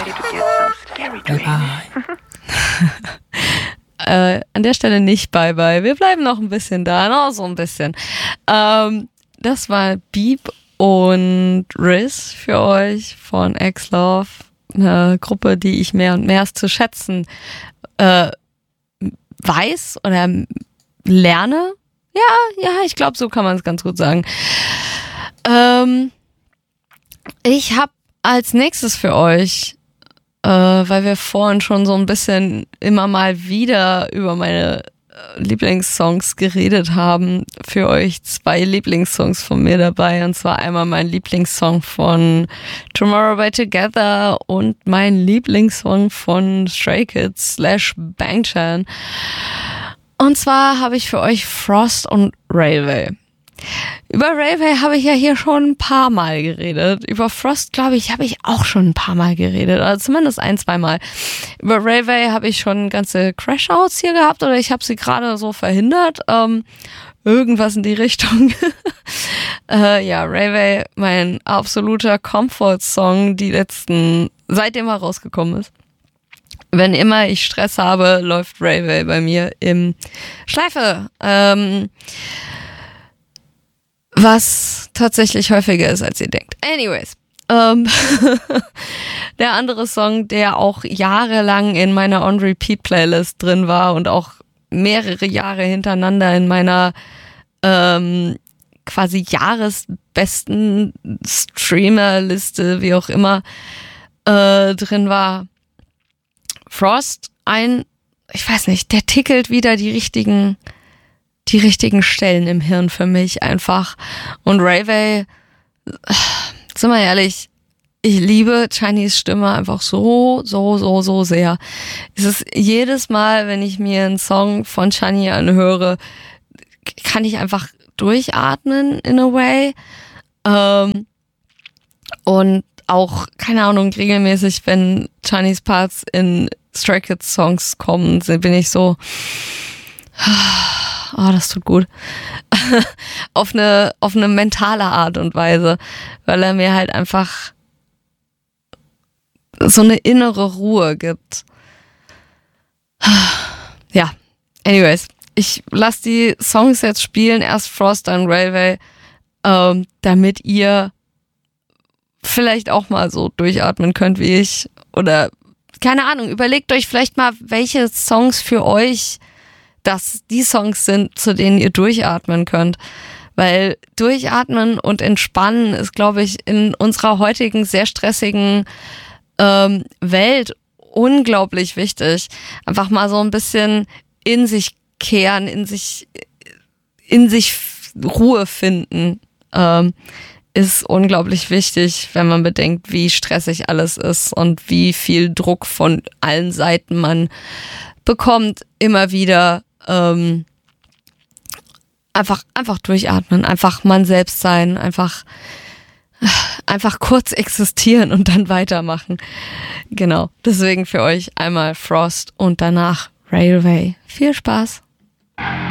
Bye bye. An der Stelle nicht bye bye. Wir bleiben noch ein bisschen da, noch so ein bisschen. Das war Beep und Riz für euch von X-Love. Eine Gruppe, die ich mehr und mehr zu schätzen weiß oder lerne. Ja, ich glaube, so kann man es ganz gut sagen. Ich habe als nächstes für euch, weil wir vorhin schon so ein bisschen immer mal wieder über meine Lieblingssongs geredet haben, für euch 2 Lieblingssongs von mir dabei. Und zwar einmal mein Lieblingssong von Tomorrow by Together und mein Lieblingssong von Stray Kids / Bang Chan. Und zwar habe ich für euch Frost und Railway. Über Railway habe ich ja hier schon ein paar Mal geredet. Über Frost, glaube ich, habe ich auch schon ein paar Mal geredet. Also zumindest 1-2 Mal. Über Railway habe ich schon ganze Crash-Outs hier gehabt oder ich habe sie gerade so verhindert. Irgendwas in die Richtung. Ja, Railway, mein absoluter Comfort-Song, seitdem er rausgekommen ist. Wenn immer ich Stress habe, läuft Railway bei mir im Schleife. Was tatsächlich häufiger ist, als ihr denkt. Anyways. Der andere Song, der auch jahrelang in meiner On-Repeat-Playlist drin war und auch mehrere Jahre hintereinander in meiner quasi jahresbesten Streamer-Liste, wie auch immer, drin war. Frost, ich weiß nicht, der tickelt wieder die richtigen Stellen im Hirn für mich einfach. Und Railway, sind wir ehrlich, ich liebe Chinese Stimme einfach so sehr. Es ist jedes Mal, wenn ich mir einen Song von Chani anhöre, kann ich einfach durchatmen in a way. Und auch, keine Ahnung, regelmäßig, wenn Chinese Parts in Stray Kids Songs kommen, bin ich so... Oh, das tut gut. auf eine mentale Art und Weise, weil er mir halt einfach so eine innere Ruhe gibt. Ja, anyways. Ich lasse die Songs jetzt spielen, erst Frost, dann Railway, damit ihr vielleicht auch mal so durchatmen könnt wie ich. Oder, keine Ahnung, überlegt euch vielleicht mal, welche Songs für euch die Songs sind, zu denen ihr durchatmen könnt. Weil durchatmen und entspannen ist, glaube ich, in unserer heutigen sehr stressigen Welt unglaublich wichtig. Einfach mal so ein bisschen in sich kehren, in sich Ruhe finden, ist unglaublich wichtig, wenn man bedenkt, wie stressig alles ist und wie viel Druck von allen Seiten man bekommt, immer wieder einfach durchatmen, einfach man selbst sein, einfach kurz existieren und dann weitermachen. Genau, deswegen für euch einmal Frost und danach Railway. Viel Spaß!